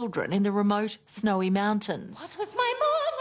children in the remote snowy mountains. What was my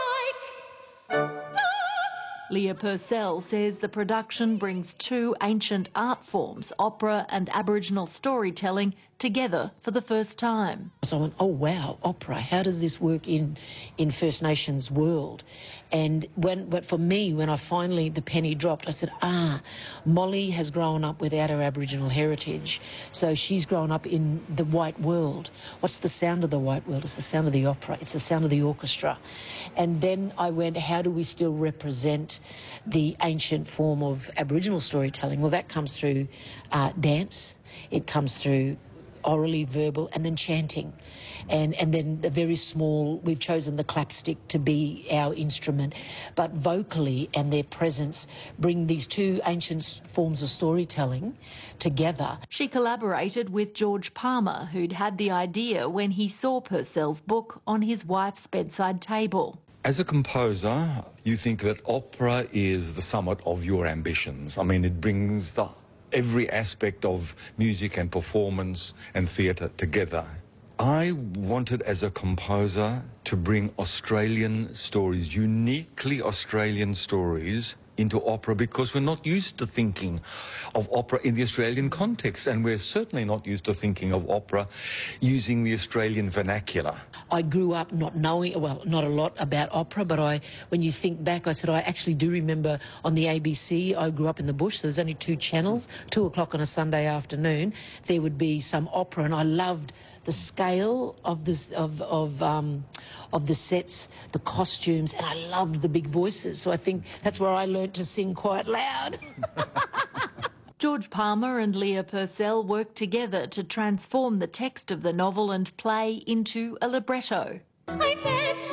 mom like? Leah Purcell says the production brings two ancient art forms, opera and Aboriginal storytelling, together for the first time. So I went, oh wow, opera, how does this work in First Nations world? And but for me, when I finally, the penny dropped, I said, Molly has grown up without her Aboriginal heritage, so she's grown up in the white world. What's the sound of the white world? It's the sound of the opera, it's the sound of the orchestra. And then I went, how do we still represent the ancient form of Aboriginal storytelling? Well, that comes through dance, it comes through orally, verbal, and then chanting. And then the very small, we've chosen the clapstick to be our instrument, but vocally and their presence bring these two ancient forms of storytelling together. She collaborated with George Palmer, who'd had the idea when he saw Purcell's book on his wife's bedside table. As a composer, you think that opera is the summit of your ambitions. I mean, it brings every aspect of music and performance and theatre together. I wanted, as a composer, to bring Australian stories, uniquely Australian stories, into opera, because we're not used to thinking of opera in the Australian context, and we're certainly not used to thinking of opera using the Australian vernacular. I grew up not knowing, well, not a lot about opera, but when you think back, I said I actually do remember on the ABC, I grew up in the bush, so there's only two channels, 2 o'clock on a Sunday afternoon, there would be some opera, and I loved the scale of this of the sets, the costumes, and I loved the big voices. So I think that's where I learnt to sing quite loud. George Palmer and Leah Purcell worked together to transform the text of the novel and play into a libretto. I bet